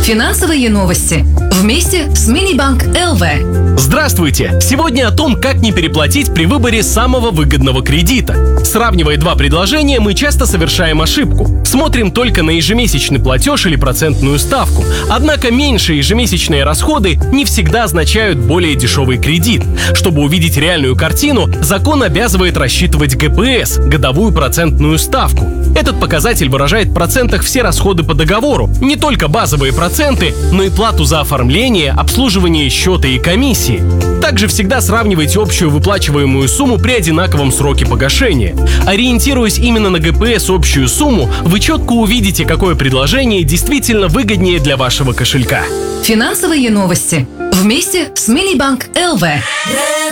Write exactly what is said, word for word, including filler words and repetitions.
Финансовые новости. Вместе с Минибанк эл вэ. Здравствуйте! Сегодня о том, как не переплатить при выборе самого выгодного кредита. Сравнивая два предложения, мы часто совершаем ошибку. Смотрим только на ежемесячный платеж или процентную ставку. Однако меньшие ежемесячные расходы не всегда означают более дешевый кредит. Чтобы увидеть реальную картину, закон обязывает рассчитывать гэ пэ эс – годовую процентную ставку. Этот показатель выражает в процентах все расходы по договору, не только базовые проценты, но и плату за оформление, обслуживание счета и комиссии. Также всегда сравнивайте общую выплачиваемую сумму при одинаковом сроке погашения. Ориентируясь именно на гэ пэ эс общую сумму, вы четко увидите, какое предложение действительно выгоднее для вашего кошелька. Финансовые новости. Вместе с Минибанк эл вэ.